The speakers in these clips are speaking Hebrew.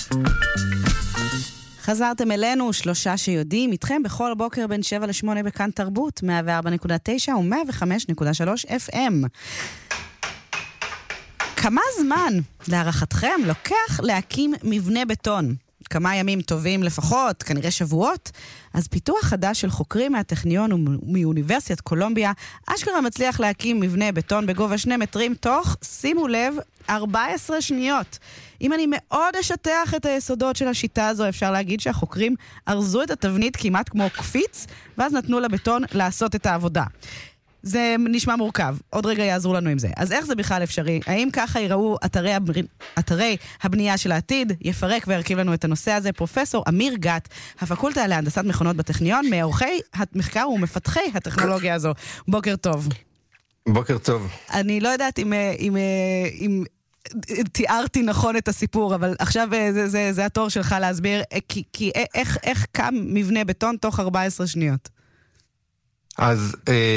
חזרתם אלינו, שלושה שיודעים, איתכם בכל בוקר בין 7 ל-8 בכאן תרבות, 104.9 ו-105.3 FM. כמה זמן, להערכתכם, לוקח להקים מבנה בטון? כמה ימים טובים לפחות, כנראה שבועות? אז פיתוח חדש של חוקרים מהטכניון ומאוניברסיטת קולומביה, אשכרה מצליח להקים מבנה בטון בגובה 2 מטרים תוך, שימו לב, 14 שניות. אם אני מאוד אשטח את היסודות של השיטה הזו, אפשר להגיד שהחוקרים ארזו את התבנית כמעט כמו קפיץ, ואז נתנו לבטון לעשות את העבודה. זה נשמע מורכב, עוד רגע יעזרו לנו עם זה. אז איך זה בכלל אפשרי? האם ככה ייראו אתרי הבנייה של העתיד? יפרק וירכיב לנו את הנושא הזה פרופסור אמיר גת, הפקולטה להנדסת מכונות בטכניון, מעורכי המחקר ומפתחי הטכנולוגיה הזו. בוקר טוב. בוקר טוב. אני לא יודעת אם תיארתי נכון את הסיפור, אבל עכשיו זה התור שלך להסביר, כי איך קם מבנה בטון תוך 14 שניות? אז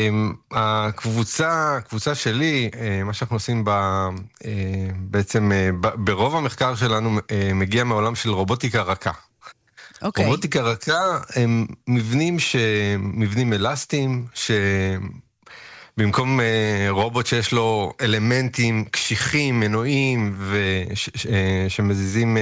הקבוצה שלי, מה שאנחנו עושים בעצם ברוב המחקר שלנו מגיע מעולם של רובוטיקה רכה. אוקיי. רובוטיקה רכה הם מבנים אלסטיים, שבמקום רובוט שיש לו אלמנטים קשיחים, מנועים, שמזיזים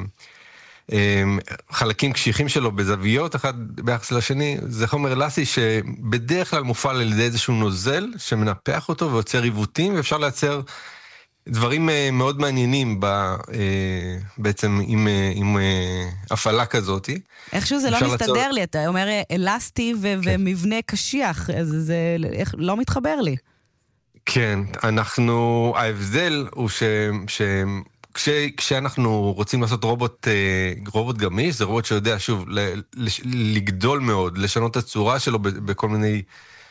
חלקים קשיחים שלו בזוויות אחד ביחס לשני, זה חומר אלסטי שבדרך כלל מופעל על ידי איזשהו נוזל שמנפח אותו ויוצר עיוותים, ואפשר לייצר דברים מאוד מעניינים בעצם עם הפעלה כזאת. איכשהו זה לא מסתדר לי, אתה אומר אלסטי ומבנה קשיח, אז זה לא מתחבר לי. כן, ההבדל הוא כשאנחנו רוצים לעשות רובוט גמיש, זה רובוט שיודע שוב לגדול מאוד, לשנות את הצורה שלו בכל מיני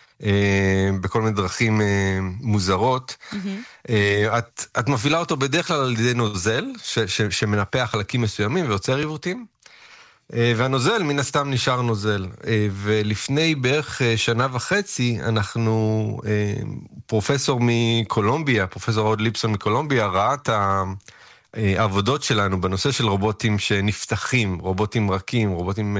דרכים מוזרות. את מפעילה אותו בדרך כלל על ידי נוזל שמנפח חלקים מסוימים ויוצר עיוותים, והנוזל מן הסתם נשאר נוזל. ולפני בערך שנה וחצי אנחנו, פרופסור הוד ליפסון מקולומביה, ראה את העבודות שלנו בנושא של רובוטים שנפתחים, רובוטים רכים, רובוטים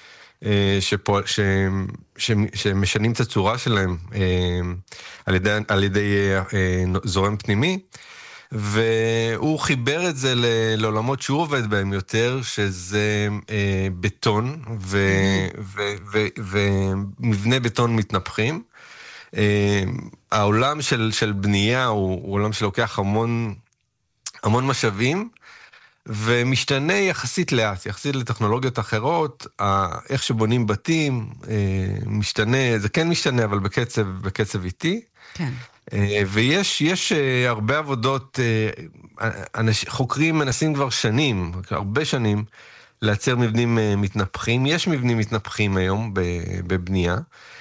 שמשנים את הצורה שלהם על ידי זורם פנימי, והוא חיבר את זה לעולמות שהוא עובד בהם יותר, שזה בטון ומבנה בטון מתנפחים. העולם של בנייה הוא עולם שלוקח המון משאבים, ומשתנה יחסית לאט, יחסית לטכנולוגיות אחרות, איך שבונים בתים, משתנה, זה כן משתנה, אבל בקצב איטי. כן. ויש הרבה עבודות, חוקרים מנסים כבר הרבה שנים, לייצר מבנים מתנפחים. יש מבנים מתנפחים היום בבנייה.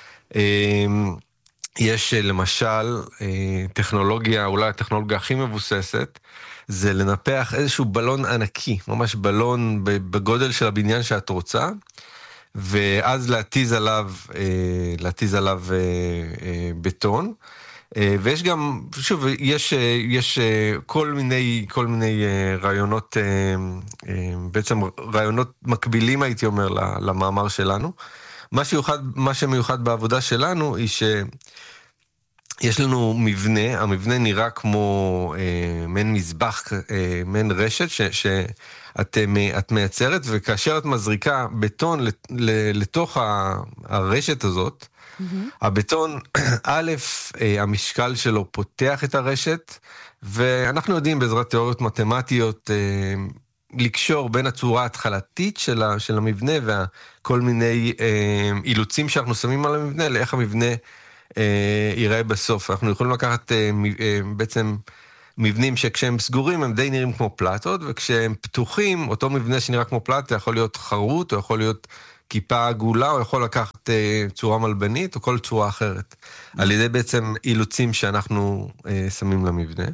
יש למשל טכנולוגיה, אולי הטכנולוגיה הכי מבוססת, זה לנפח איזשהו בלון ענקי, ממש בלון בגודל של הבניין שאת רוצה, ואז להתיז עליו בטון. ויש גם, שוב, יש כל מיני רעיונות, בעצם רעיונות מקבילים, הייתי אומר, למאמר שלנו. מה שמיוחד בעבודה שלנו היא שיש לנו מבנה, המבנה נראה כמו מעין מזבח, מעין רשת שאת מייצרת, וכאשר את מזריקה בטון לתוך הרשת הזאת, הבטון, המשקל שלו פותח את הרשת, ואנחנו יודעים בעזרת תיאוריות מתמטיות לקשור בין הצורה ההתחלתית של המבנה וכל מיני אילוצים שאנחנו שמים על המבנה, לאיך המבנה ייראה בסוף. אנחנו יכולים לקחת בעצם מבנים שכשהם סגורים הם די נראים כמו פלטות, וכשהם פתוחים, אותו מבנה שנראה כמו פלטה יכול להיות חרוט, או יכול להיות כיפה עגולה, או יכול לקחת צורה מלבנית, או כל צורה אחרת, על ידי בעצם אילוצים שאנחנו שמים למבנה.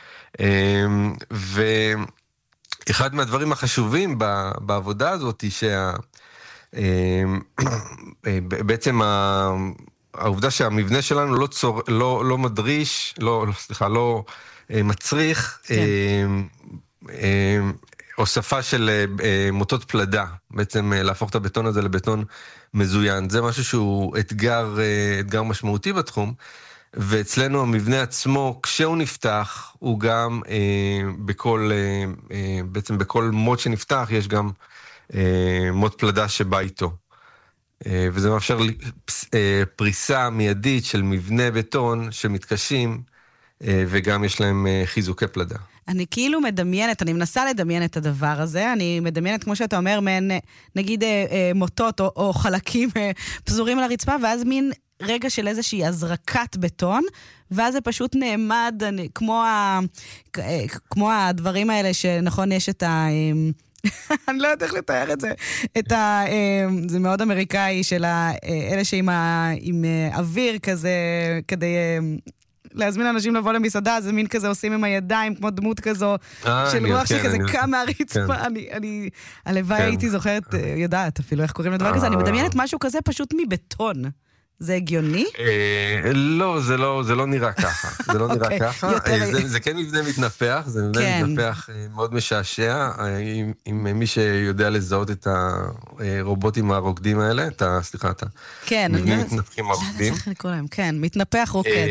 ואחד מהדברים החשובים בעבודה הזאת היא בעצם העובדה שהמבנה שלנו לא מדריש, לא מצריך הוספה של מוטות פלדה, בעצם להפוך את הבטון הזה לבטון מזוין. זה משהו שהוא אתגר משמעותי בתחום, ואצלנו המבנה עצמו, כשהוא נפתח, הוא גם בעצם בכל מוט שנפתח יש גם מוט פלדה שבא איתו. וזה מאפשר פריסה מיידית של מבנה בטון שמתקשים, וגם יש להם חיזוקי פלדה. אני כאילו מדמיינת, אני מנסה לדמיין את הדבר הזה, אני מדמיינת, כמו שאתה אומר, נגיד מוטות או חלקים פזורים על הרצפה, ואז מין רגע של איזושהי הזרקת בטון, ואז זה פשוט נעמד, כמו הדברים האלה שנכון יש את אני לא יודעת איך לתאר את זה. זה מאוד אמריקאי של אלה שעם אוויר כזה, כדי להזמין אנשים לבוא למסעדה, זה מין כזה עושים עם הידיים, כמו דמות כזו, של רוח שכזה קם מהרצפה. הלוואי הייתי זוכרת, יודעת אפילו איך קוראים לדבר כזה, אני מדמיינת משהו כזה פשוט מבטון. זה הגיוני? לא, זה לא נראה ככה. זה לא נראה ככה. זה כן מבנה מתנפח, זה מבנה מתנפח מאוד משעשע, עם מי שיודע לזהות את הרובוטים הרוקדים האלה, סליחה, את המבנים מתנפחים הרוקדים. כן, מתנפח רוקד.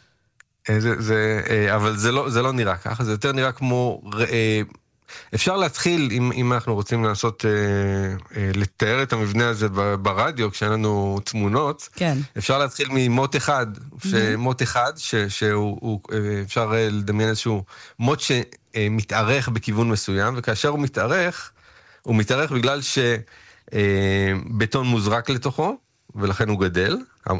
אבל זה לא נראה ככה, זה יותר נראה כמו... אפשר להתחיל, אם אנחנו רוצים לעשות, לתאר את המבנה הזה ברדיו, כשאין לנו תמונות, כן. אפשר להתחיל ממוט אחד, מוט אחד, אפשר לדמיין איזשהו מוט שמתארך בכיוון מסוים, וכאשר הוא מתארך בגלל שבטון מוזרק לתוכו, ולכן הוא גדל,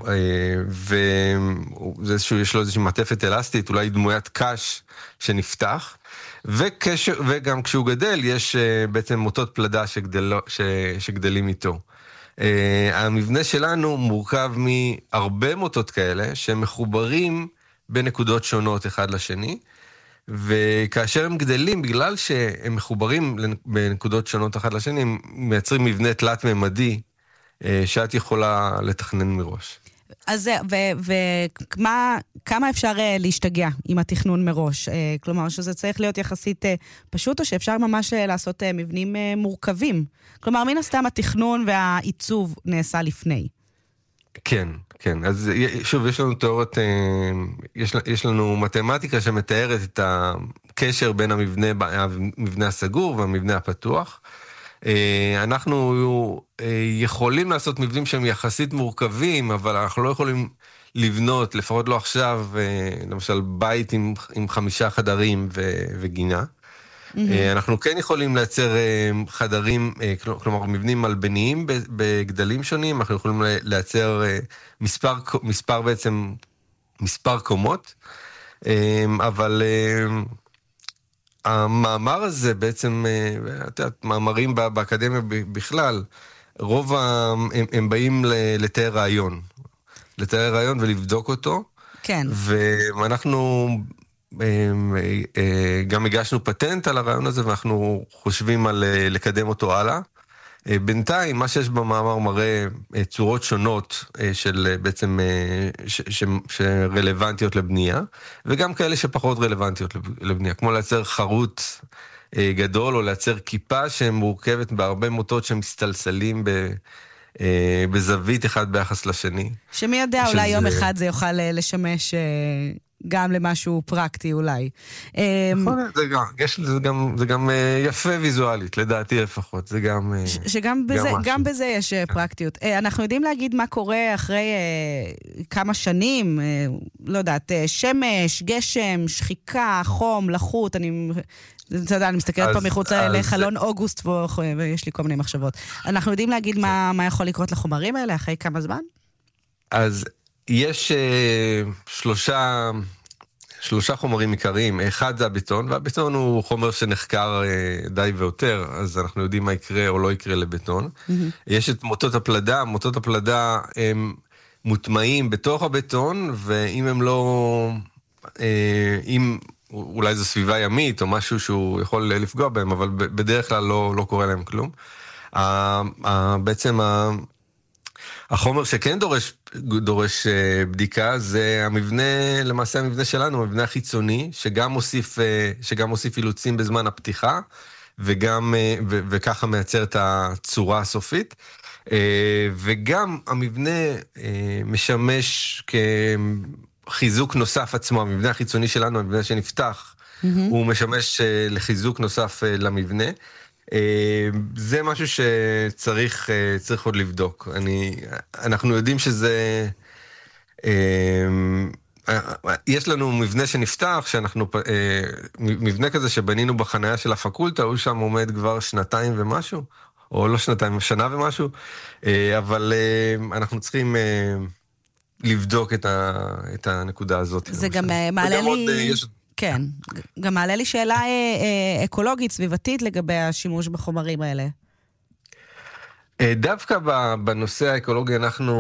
ויש לו איזושהי מעטפת אלסטית, אולי דמוית קש שנפתח, וגם כשהוא גדל יש בעצם מוטות פלדה שגדלים איתו. המבנה שלנו מורכב מהרבה מוטות כאלה שמחוברים בנקודות שונות אחד לשני, וכאשר הם גדלים, בגלל שהם מחוברים בנקודות שונות אחד לשני, הם מייצרים מבנה תלת-ממדי שאת יכולה לתכנן מראש. אז וכמה אפשר להשתגע עם התכנון מראש? כלומר, שזה צריך להיות יחסית פשוט, או שאפשר ממש לעשות מבנים מורכבים? כלומר, מן הסתם התכנון והעיצוב נעשה לפני. כן. אז שוב, יש לנו תיאוריות, יש לנו מתמטיקה שמתארת את הקשר בין המבנה הסגור והמבנה הפתוח. אנחנו יכולים לעשות מבנים שהם יחסית מורכבים, אבל אנחנו לא יכולים לבנות, לפחות לא עכשיו, למשל בית עם 5 חדרים וגינה. אנחנו כן יכולים לייצר חדרים, כלומר מבנים מלבניים בגדלים שונים, אנחנו יכולים לייצר מספר קומות, אבל המאמר הזה בעצם, מאמרים באקדמיה בכלל, רוב הם באים לתאר רעיון ולבדוק אותו. כן. ואנחנו גם הגשנו פטנט על הרעיון הזה, ואנחנו חושבים על לקדם אותו הלאה. בינתיים, מה שיש במאמר מראה צורות שונות של בעצם, שרלוונטיות לבנייה, וגם כאלה שפחות רלוונטיות לבנייה, כמו לייצר חרוט גדול, או לייצר כיפה שמורכבת בהרבה מוטות שמסתלסלים בזווית אחד ביחס לשני. שמי יודע, אולי יום אחד זה יוכל לשמש גם למשהו פרקטי אולי. זה גם יפה ויזואלית, לדעתי לפחות. זה גם בזה יש פרקטיות. אנחנו יודעים להגיד מה קורה אחרי כמה שנים, לא יודעת, שמש, גשם, שחיקה, חום, לחות, אני מסתכלת פה מחוץ לחלון אוגוסט, ויש לי כל מיני מחשבות. אנחנו יודעים להגיד מה יכול לקרות לחומרים האלה אחרי כמה זמן? אז יש שלושה חומרים עיקריים. אחד זה הבטון, והבטון הוא חומר שנחקר די ויותר, אז אנחנו יודעים מה יקרה או לא יקרה לבטון. יש את מוטות הפלדה, מוטות הפלדה הם מוטמעים בתוך הבטון, ואם הם לא, אולי זו סביבה ימית או משהו שהוא יכול לפגוע בהם, אבל בדרך כלל לא קורה להם כלום. בעצם החומר שכן דורש בדיקה זה המבנה, למעשה המבנה שלנו, המבנה החיצוני, שגם מוסיף אילוצים בזמן הפתיחה, וככה מייצר את הצורה הסופית. וגם המבנה משמש כחיזוק נוסף עצמו, המבנה החיצוני שלנו, המבנה שנפתח, הוא משמש לחיזוק נוסף למבנה. זה משהו שצריך עוד לבדוק. אנחנו יודעים שזה, יש לנו מבנה שנפתח, מבנה כזה שבנינו בחניה של הפקולטה, הוא שם עומד כבר 2 ומשהו, או לא 2, שנה ומשהו, אבל אנחנו צריכים לבדוק את הנקודה הזאת. זה גם מעלה לי... כן, גם מעלה לי שאלה אקולוגית, סביבתית, לגבי השימוש בחומרים האלה. דווקא בנושא האקולוגי אנחנו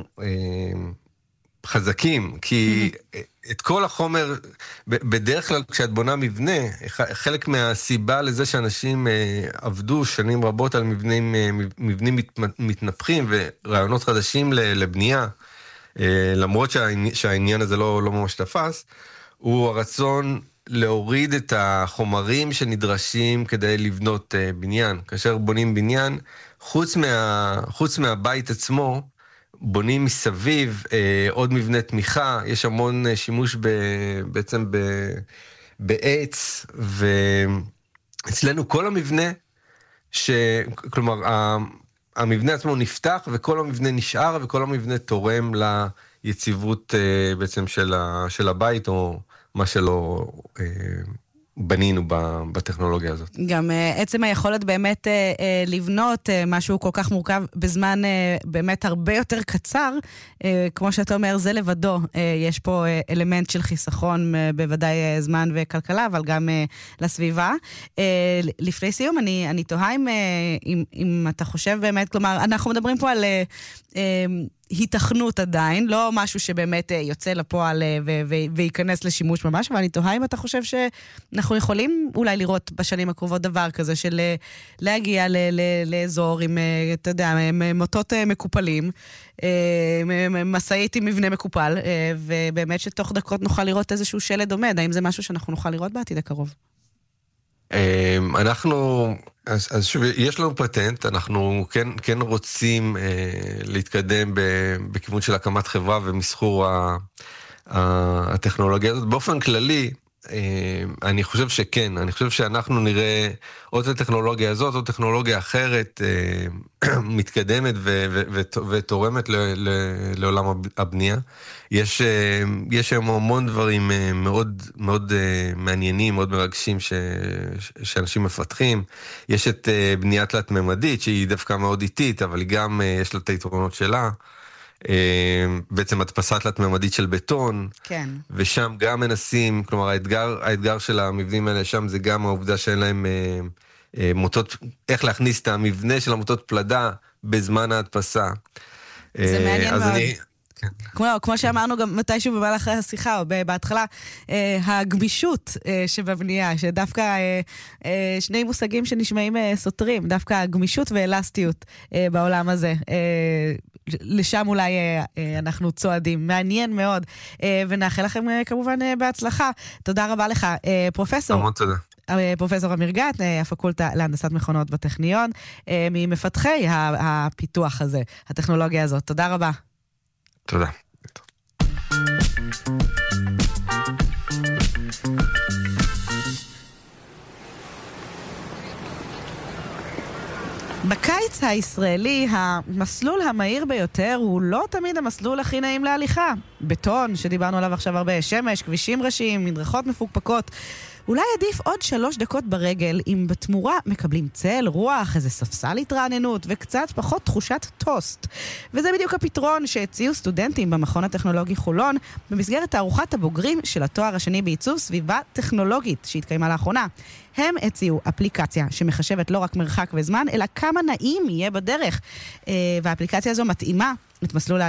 חזקים, כי את כל החומר, בדרך כלל כשאת בונה מבנה, חלק מהסיבה לזה שאנשים עבדו שנים רבות על מבנים מתנפחים ורעיונות חדשים לבנייה, למרות שהעניין הזה לא ממש תפס, הוא הרצון להוריד את החומרים שנדרשים כדי לבנות בניין. כאשר בונים בניין, חוץ מהבית עצמו, בונים מסביב עוד מבנה תמיכה, יש המון שימוש בעצם בעץ, ואצלנו כל המבנה, כלומר, המבנה עצמו נפתח, וכל המבנה נשאר, וכל המבנה תורם ליציבות בעצם של הבית, או מה שלא בנינו בטכנולוגיה הזאת. גם עצם היכולת באמת לבנות משהו כל כך מורכב בזמן באמת הרבה יותר קצר, כמו שאתה אומר, זה לבדו. יש פה אלמנט של חיסכון, בוודאי זמן וכלכלה, אבל גם לסביבה. לפני סיום, אני תוהה אם אתה חושב באמת, כלומר, אנחנו מדברים פה על התכנות עדיין, לא משהו שבאמת יוצא לפועל וייכנס לשימוש ממש, אבל אני תוהה אם אתה חושב שאנחנו יכולים אולי לראות בשנים הקרובות דבר כזה של להגיע לאזור עם, אתה יודע, מוטות מקופלים, מסעית עם מבנה מקופל, ובאמת שתוך דקות נוכל לראות איזשהו שלד עומד. האם זה משהו שאנחנו נוכל לראות בעתיד הקרוב? אז שוב, יש לנו פטנט, אנחנו כן רוצים להתקדם בכיוון של הקמת חברה ומסחור הטכנולוגיה הזאת. באופן כללי, אני חושב שכן, אני חושב שאנחנו נראה עוד הטכנולוגיה הזאת, עוד טכנולוגיה אחרת, מתקדמת ותורמת לעולם הבנייה. יש היום המון דברים מאוד מאוד מעניינים, מאוד מרגשים שאנשים מפתחים. יש את בנייה תלת-ממדית, שהיא דווקא מאוד איטית, אבל גם יש לה את היתרונות שלה. בעצם הדפסה תלת-ממדית של בטון, כן. ושם גם מנסים, כלומר האתגר של המבנים האלה שם זה גם העובדה שאין להם מוטות, איך להכניס את המבנה של המוטות פלדה בזמן ההדפסה. זה מעניין מאוד. כמו שאמרנו גם מתישהו במהלך השיחה, או בהתחלה, הגמישות שבבנייה, שדווקא שני מושגים שנשמעים סותרים, דווקא הגמישות ואלסטיות בעולם הזה. לשם אולי אנחנו צועדים. מעניין מאוד. ונאחל לכם כמובן בהצלחה. תודה רבה לך, פרופסור. המון תודה. פרופסור אמיר גת, הפקולטה להנדסת מכונות בטכניון, ממפתחי הפיתוח הזה, הטכנולוגיה הזאת. תודה רבה. תודה. בקיץ הישראלי, המסלול המהיר ביותר הוא לא תמיד המסלול הכי נעים להליכה. בטון, שדיברנו עליו עכשיו הרבה, שמש, כבישים ראשיים, מדרכות מפוקפקות. אולי עדיף עוד 3 דקות ברגל, אם בתמורה מקבלים צל, רוח, איזה ספסל התרעננות, וקצת פחות תחושת טוסט. וזה בדיוק הפתרון שהציעו סטודנטים במכון הטכנולוגי חולון, במסגרת תערוכת הבוגרים של התואר השני בעיצוב סביבה טכנולוגית, שהתקיימה לאחרונה. הם הציעו אפליקציה שמחשבת לא רק מרחק וזמן, אלא כמה נעים יהיה בדרך. והאפליקציה הזו מתאימה את מסלול